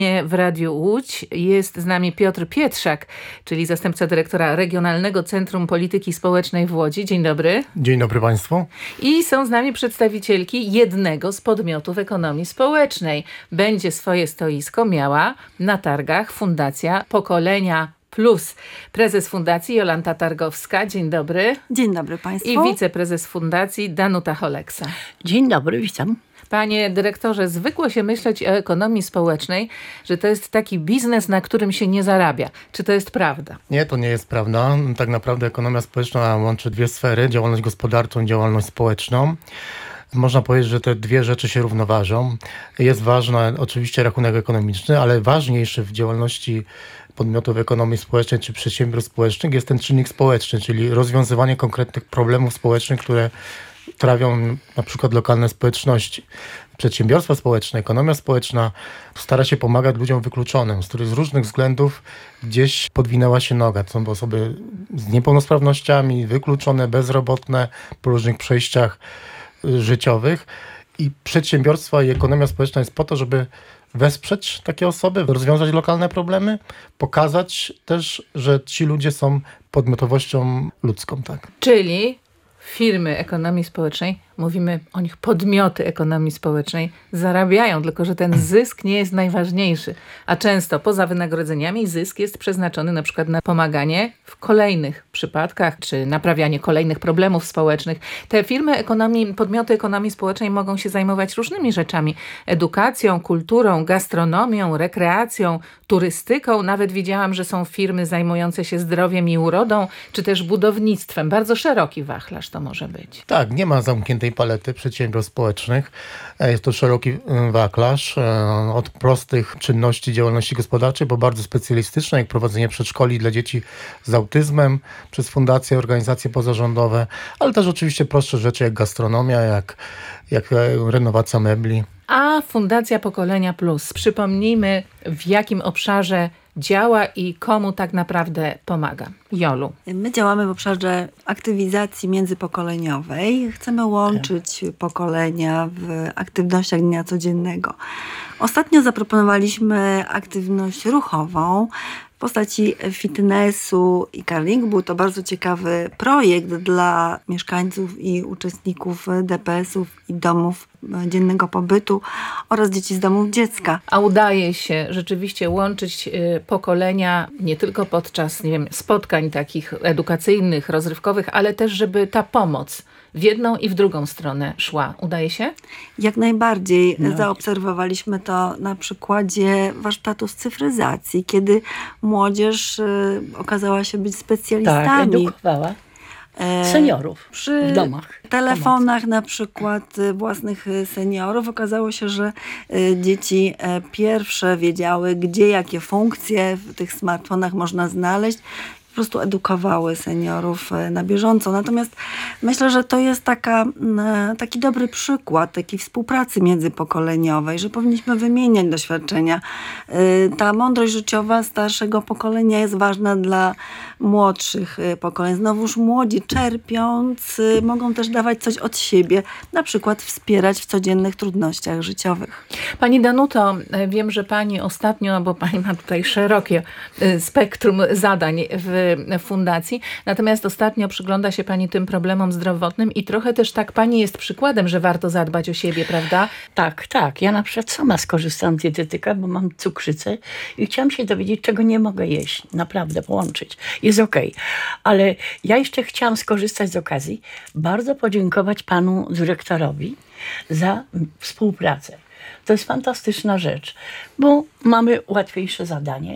W Radiu Łódź jest z nami Piotr Pietrzak, czyli zastępca dyrektora Regionalnego Centrum Polityki Społecznej w Łodzi. Dzień dobry. Dzień dobry Państwu. I są z nami przedstawicielki jednego z podmiotów ekonomii społecznej. Będzie swoje stoisko miała na targach Fundacja Pokolenia Plus. Prezes Fundacji Jolanta Targowska. Dzień dobry. Dzień dobry Państwu. I wiceprezes Fundacji Danuta Holeksa. Dzień dobry, witam. Panie dyrektorze, zwykło się myśleć o ekonomii społecznej, że to jest taki biznes, na którym się nie zarabia. Czy to jest prawda? Nie, to nie jest prawda. Tak naprawdę ekonomia społeczna łączy dwie sfery, działalność gospodarczą i działalność społeczną. Można powiedzieć, że te dwie rzeczy się równoważą. Jest ważny oczywiście rachunek ekonomiczny, ale ważniejszy w działalności podmiotów ekonomii społecznej czy przedsiębiorstw społecznych jest ten czynnik społeczny, czyli rozwiązywanie konkretnych problemów społecznych, które trawią na przykład lokalne społeczności. Przedsiębiorstwa społeczne, ekonomia społeczna stara się pomagać ludziom wykluczonym, z których z różnych względów gdzieś podwinęła się noga. To są osoby z niepełnosprawnościami, wykluczone, bezrobotne, po różnych przejściach życiowych. I przedsiębiorstwa i ekonomia społeczna jest po to, żeby wesprzeć takie osoby, rozwiązać lokalne problemy, pokazać też, że ci ludzie są podmiotowością ludzką. Tak. Czyli firmy ekonomii społecznej, mówimy o nich podmioty ekonomii społecznej, zarabiają, tylko że ten zysk nie jest najważniejszy. A często poza wynagrodzeniami zysk jest przeznaczony na przykład na pomaganie w kolejnych przypadkach, czy naprawianie kolejnych problemów społecznych. Te firmy podmioty ekonomii społecznej mogą się zajmować różnymi rzeczami. Edukacją, kulturą, gastronomią, rekreacją, turystyką. Nawet widziałam, że są firmy zajmujące się zdrowiem i urodą, czy też budownictwem. Bardzo szeroki wachlarz to może być. Tak, nie ma zamkniętej palety przedsiębiorstw społecznych. Jest to szeroki wachlarz od prostych czynności działalności gospodarczej, bo bardzo specjalistyczne, jak prowadzenie przedszkoli dla dzieci z autyzmem przez fundacje, organizacje pozarządowe, ale też oczywiście prostsze rzeczy jak gastronomia, jak renowacja mebli. A Fundacja Pokolenia Plus, przypomnijmy, w jakim obszarze działa i komu tak naprawdę pomaga. Jolu. My działamy w obszarze aktywizacji międzypokoleniowej. Chcemy łączyć pokolenia w aktywnościach dnia codziennego. Ostatnio zaproponowaliśmy aktywność ruchową w postaci fitnessu i curlingu. Był to bardzo ciekawy projekt dla mieszkańców i uczestników DPS-ów i domów dziennego pobytu oraz dzieci z domów dziecka. A udaje się rzeczywiście łączyć pokolenia nie tylko podczas, spotkań takich edukacyjnych, rozrywkowych, ale też, żeby ta pomoc w jedną i w drugą stronę szła. Udaje się? Jak najbardziej. Zaobserwowaliśmy to na przykładzie warsztatu z cyfryzacji, kiedy młodzież okazała się być specjalistami. Tak, edukowała seniorów przy w domach. telefonach na przykład własnych seniorów. Okazało się, że dzieci pierwsze wiedziały, gdzie jakie funkcje w tych smartfonach można znaleźć. Po prostu edukowały seniorów na bieżąco. Natomiast myślę, że to jest taki dobry przykład takiej współpracy międzypokoleniowej, że powinniśmy wymieniać doświadczenia. Ta mądrość życiowa starszego pokolenia jest ważna dla młodszych pokoleń. Znowuż młodzi czerpiąc mogą też dawać coś od siebie, na przykład wspierać w codziennych trudnościach życiowych. Pani Danuto, wiem, że pani ostatnio, bo pani ma tutaj szerokie spektrum zadań w fundacji, natomiast ostatnio przygląda się pani tym problemom zdrowotnym i trochę też tak pani jest przykładem, że warto zadbać o siebie, prawda? Tak. Ja na przykład sama skorzystałam z dietetyka, bo mam cukrzycę i chciałam się dowiedzieć, czego nie mogę jeść. Naprawdę połączyć. Jest okej. Ale ja jeszcze chciałam skorzystać z okazji, bardzo podziękować panu dyrektorowi za współpracę. To jest fantastyczna rzecz, bo mamy łatwiejsze zadanie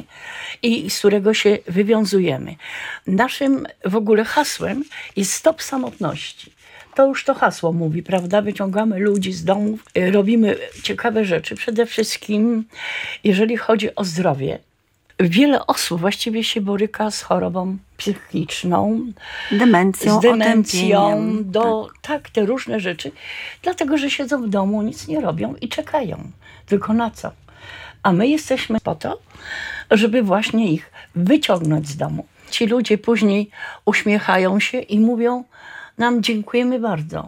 i z którego się wywiązujemy. Naszym w ogóle hasłem jest stop samotności. To już to hasło mówi, prawda? Wyciągamy ludzi z domów, robimy ciekawe rzeczy. Przede wszystkim, jeżeli chodzi o zdrowie, wiele osób właściwie się boryka z chorobą psychiczną, Demencją, z demencją, otępieniem. tak, te różne rzeczy, dlatego, że siedzą w domu, nic nie robią i czekają. Tylko na co? A my jesteśmy po to, żeby właśnie ich wyciągnąć z domu. Ci ludzie później uśmiechają się i mówią nam dziękujemy bardzo.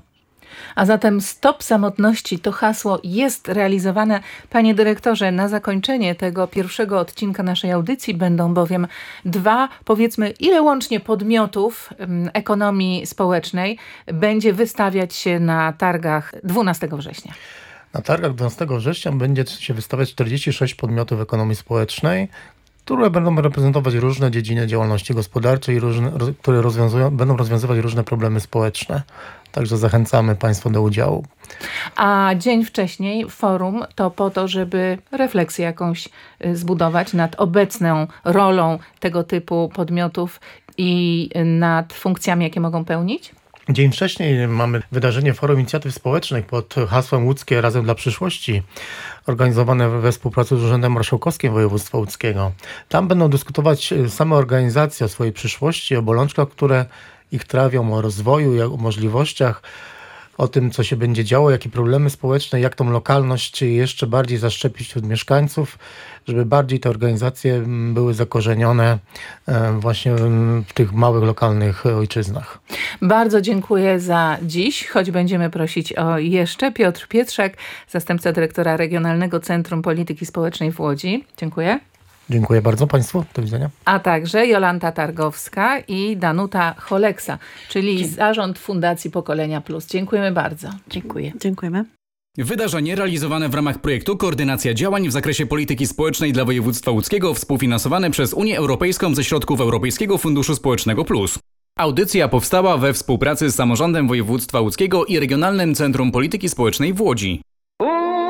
A zatem Stop Samotności to hasło jest realizowane. Panie dyrektorze, na zakończenie tego pierwszego odcinka naszej audycji będą bowiem dwa, powiedzmy, ile łącznie podmiotów ekonomii społecznej będzie wystawiać się na targach 12 września. Na targach 12 września będzie się wystawiać 46 podmiotów ekonomii społecznej, które będą reprezentować różne dziedziny działalności gospodarczej, które będą rozwiązywać różne problemy społeczne. Także zachęcamy Państwa do udziału. A dzień wcześniej forum to po to, żeby refleksję jakąś zbudować nad obecną rolą tego typu podmiotów i nad funkcjami, jakie mogą pełnić? Dzień wcześniej mamy wydarzenie Forum Inicjatyw Społecznych pod hasłem Łódzkie Razem dla Przyszłości, organizowane we współpracy z Urzędem Marszałkowskim Województwa Łódzkiego. Tam będą dyskutować same organizacje o swojej przyszłości, o bolączkach, które ich trawią, o rozwoju, o możliwościach, o tym, co się będzie działo, jakie problemy społeczne, jak tą lokalność jeszcze bardziej zaszczepić wśród mieszkańców, żeby bardziej te organizacje były zakorzenione właśnie w tych małych, lokalnych ojczyznach. Bardzo dziękuję za dziś, choć będziemy prosić o jeszcze. Piotr Pietrzak, zastępca dyrektora Regionalnego Centrum Polityki Społecznej w Łodzi. Dziękuję. Dziękuję bardzo Państwu. Do widzenia. A także Jolanta Targowska i Danuta Choleksa, czyli Zarząd Fundacji Pokolenia Plus. Dziękujemy bardzo. Dziękuję. Dziękujemy. Wydarzenie realizowane w ramach projektu Koordynacja działań w zakresie polityki społecznej dla województwa łódzkiego, współfinansowane przez Unię Europejską ze środków Europejskiego Funduszu Społecznego Plus. Audycja powstała we współpracy z Samorządem Województwa Łódzkiego i Regionalnym Centrum Polityki Społecznej w Łodzi.